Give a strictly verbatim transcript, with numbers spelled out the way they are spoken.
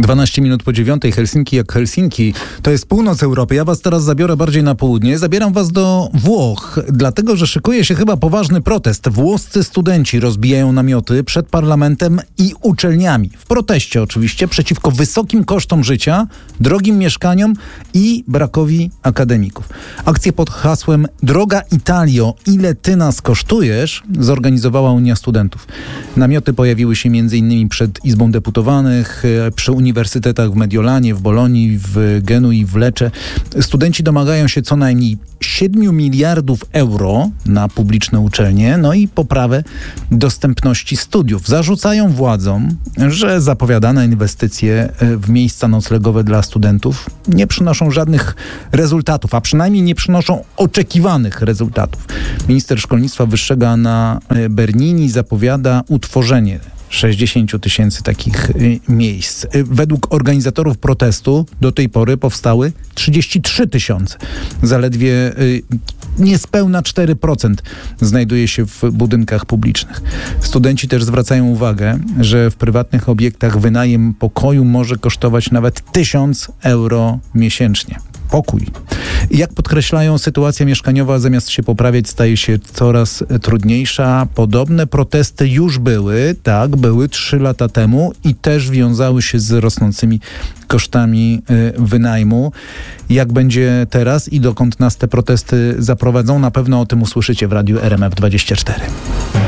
dwanaście minut po dziewiątej, Helsinki jak Helsinki. To jest północ Europy. Ja was teraz zabiorę bardziej na południe. Zabieram was do Włoch, dlatego że szykuje się chyba poważny protest. Włoscy studenci rozbijają namioty przed parlamentem i uczelniami. W proteście oczywiście przeciwko wysokim kosztom życia, drogim mieszkaniom i brakowi akademików. Akcję pod hasłem Droga Italio, ile ty nas kosztujesz? Zorganizowała Unia Studentów. Namioty pojawiły się między innymi przed Izbą Deputowanych, przy uniwersytetach w Mediolanie, w Bolonii, w Genui, w Lecce. Studenci domagają się co najmniej siedem miliardów euro na publiczne uczelnie, no i poprawę dostępności studiów. Zarzucają władzom, że zapowiadane inwestycje w miejsca noclegowe dla studentów nie przynoszą żadnych rezultatów, a przynajmniej nie przynoszą oczekiwanych rezultatów. Minister szkolnictwa wyższego Anna Bernini zapowiada utworzenie sześćdziesiąt tysięcy takich y, miejsc. Y, według organizatorów protestu do tej pory powstały trzydzieści trzy tysiące. Zaledwie y, niespełna cztery procent znajduje się w budynkach publicznych. Studenci też zwracają uwagę, że w prywatnych obiektach wynajem pokoju może kosztować nawet tysiąc euro miesięcznie. Pokój. Jak podkreślają, sytuacja mieszkaniowa zamiast się poprawiać staje się coraz trudniejsza. Podobne protesty już były, tak, były trzy lata temu i też wiązały się z rosnącymi kosztami y, wynajmu. Jak będzie teraz i dokąd nas te protesty zaprowadzą, na pewno o tym usłyszycie w Radiu R M F dwadzieścia cztery.